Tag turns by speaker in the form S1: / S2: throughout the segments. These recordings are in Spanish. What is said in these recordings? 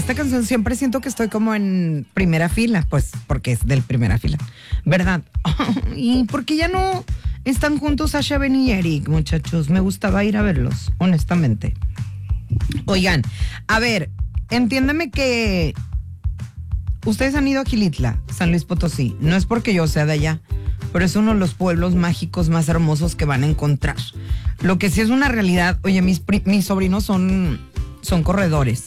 S1: esta canción siempre siento que estoy como en primera fila, pues porque es del primera fila, ¿verdad? ¿Y por qué ya no están juntos Sasha, Ben y Eric, muchachos? Me gustaba ir a verlos, honestamente. Oigan, a ver, entiéndeme que ustedes han ido a Xilitla, San Luis Potosí. No es porque yo sea de allá, pero es uno de los pueblos mágicos más hermosos que van a encontrar. Lo que sí es una realidad, oye, mis sobrinos son corredores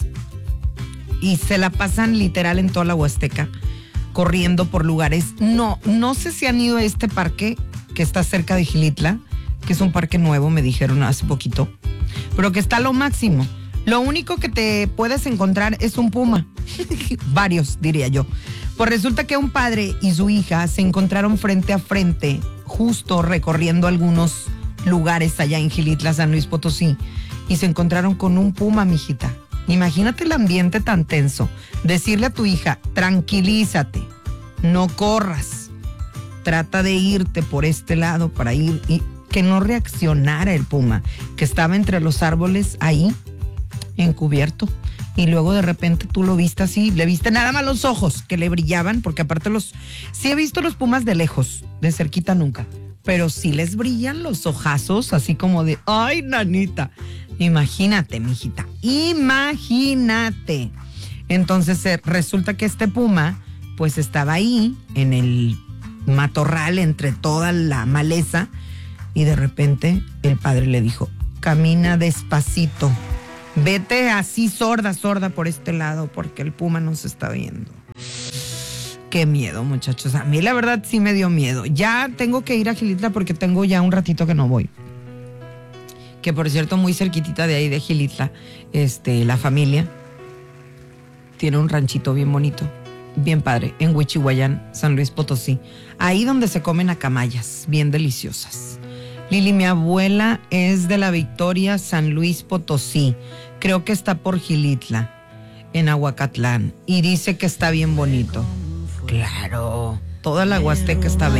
S1: y se la pasan literal en toda la Huasteca corriendo por lugares. No sé si han ido a este parque que está cerca de Xilitla, que es un parque nuevo, me dijeron hace poquito, pero que está a lo máximo. Lo único que te puedes encontrar es un puma. Varios, diría yo. Pues resulta que un padre y su hija se encontraron frente a frente, justo recorriendo algunos lugares allá en Xilitla, San Luis Potosí, y se encontraron con un puma, mijita. Imagínate el ambiente tan tenso. Decirle a tu hija, tranquilízate, no corras, trata de irte por este lado para ir, y que no reaccionara el puma, que estaba entre los árboles ahí, encubierto. Y luego de repente tú lo viste así, le viste nada más los ojos que le brillaban, porque aparte sí he visto los pumas de lejos, de cerquita nunca, pero sí les brillan los ojazos, así como de, ay, nanita, imagínate, mijita, imagínate. Entonces resulta que este puma, pues estaba ahí, en el matorral, entre toda la maleza, y de repente el padre le dijo, camina despacito, vete así sorda por este lado, porque el puma nos está viendo. Qué miedo, muchachos. A mí la verdad sí me dio miedo. Ya tengo que ir a Xilitla porque tengo ya un ratito que no voy. Que por cierto, muy cerquitita de ahí de Xilitla, la familia tiene un ranchito bien bonito, bien padre, en Huichihuayán, San Luis Potosí. Ahí donde se comen acamayas, bien deliciosas. Lili, mi abuela es de la Victoria, San Luis Potosí. Creo que está por Xilitla, en Ahuacatlán. Y dice que está bien bonito. Claro, toda la Huasteca está bella.